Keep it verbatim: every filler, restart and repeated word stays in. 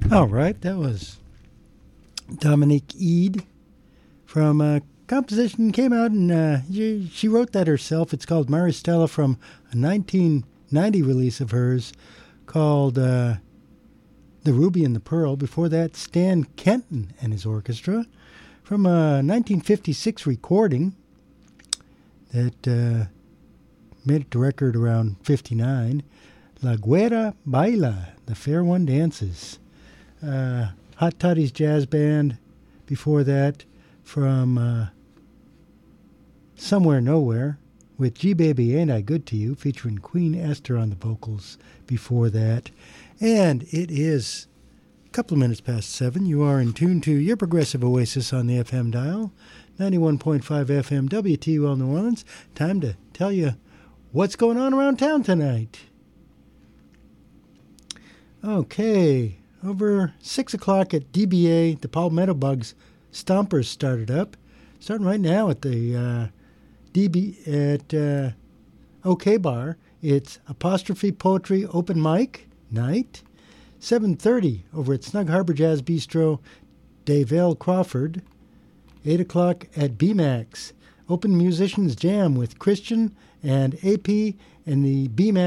All right, that was Dominique Eade from a composition came out and uh, she, she wrote that herself. It's called Maristella from a nineteen ninety release of hers called uh, The Ruby and the Pearl. Before that, Stan Kenton and his orchestra from a nineteen fifty-six recording that uh, made it to record around fifty-nine. La Guerra Baila, The Fair One Dances. Uh, Hot Toddy's Jazz Band before that from uh, Somewhere Nowhere with G Baby Ain't I Good to You featuring Queen Esther on the vocals before that. And it is a couple of minutes past seven. You are in tune to your Progressive Oasis on the F M dial, ninety-one point five F M W T U L New Orleans. Time to tell you what's going on around town tonight. Okay. Over six o'clock at D B A, the Palmetto Bugs Stompers started up. Starting right now at the uh, D B at uh, OK Bar. It's Apostrophe Poetry Open Mic Night. seven thirty over at Snug Harbor Jazz Bistro, Dave L. Crawford. eight o'clock at B MAX. Open Musicians Jam with Christian and A P and the B MAX